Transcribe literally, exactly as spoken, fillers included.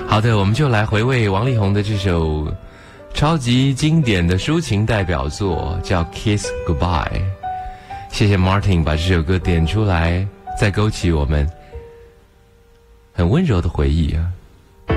好的，我们就来回味王力宏的这首超级经典的抒情代表作，叫《Kiss Goodbye》。谢谢 Martin 把这首歌点出来，再勾起我们很温柔的回忆啊。